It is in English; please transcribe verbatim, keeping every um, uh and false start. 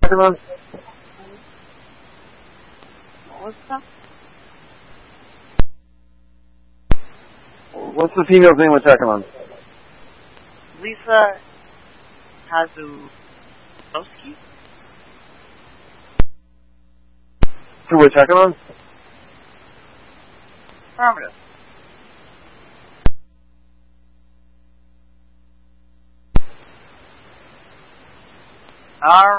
checking on? What's that? What's the female's name we're checking on? Lisa Hazulowski? Who we're checking on? Affirmative. All